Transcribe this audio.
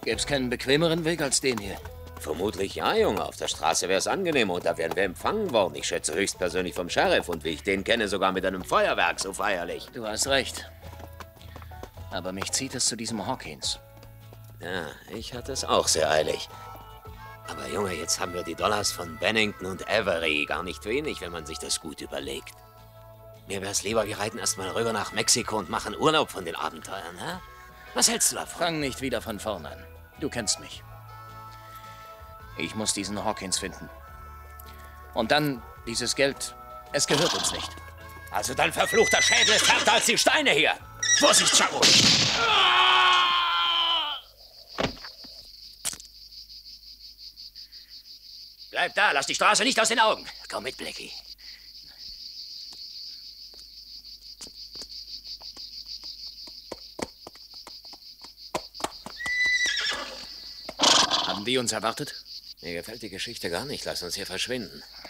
Gäb's keinen bequemeren Weg als den hier? Vermutlich ja, Junge. Auf der Straße wäre es angenehmer und da wären wir empfangen worden. Ich schätze höchstpersönlich vom Sheriff und wie ich den kenne, sogar mit einem Feuerwerk so feierlich. Du hast recht. Aber mich zieht es zu diesem Hawkins. Ja, ich hatte es auch sehr eilig. Aber Junge, jetzt haben wir die Dollars von Bennington und Avery. Gar nicht wenig, wenn man sich das gut überlegt. Mir wär's lieber, wir reiten erst mal rüber nach Mexiko und machen Urlaub von den Abenteuern, hä? Was hältst du davon? Fang nicht wieder von vorn an. Du kennst mich. Ich muss diesen Hawkins finden. Und dann dieses Geld. Es gehört uns nicht. Also dein verfluchter Schädel ist härter als die Steine hier. Vorsicht, Chaco! Bleib da, lass die Straße nicht aus den Augen. Komm mit, Blackie. Haben die uns erwartet? Mir gefällt die Geschichte gar nicht. Lass uns hier verschwinden.